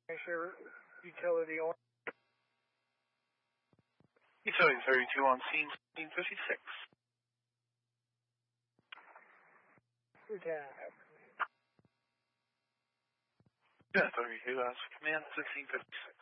Sure, utility on. Utility 32 on scene, 1656. Lieutenant. Yeah, 32, command 1656.